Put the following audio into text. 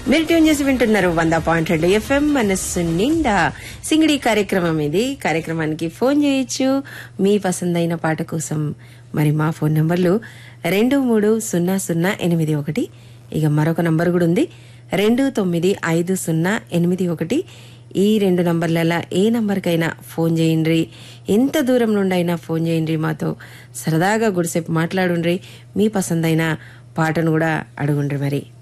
మీరు ట్యూన్ చేసి వింటున్నారు 100.2 FM మనస్సు నిండా సింగిడి కార్యక్రమం. ఇది కార్యక్రమానికి ఫోన్ చేయొచ్చు మీ పసందైన పాట కోసం. మరి మా ఫోన్ నంబర్లు 230081. ఇక మరొక నంబర్ కూడా ఉంది 295081. ఈ 2 నంబర్ల ఏ నంబర్కైనా ఫోన్ చేయండి. ఎంత దూరం నుండి అయినా ఫోన్ చేయండి. మాతో సరదాగా గుడిసేపు మాట్లాడుండ్రి. మీ పసందైన పాటను కూడా అడుగుండ్రి. మరి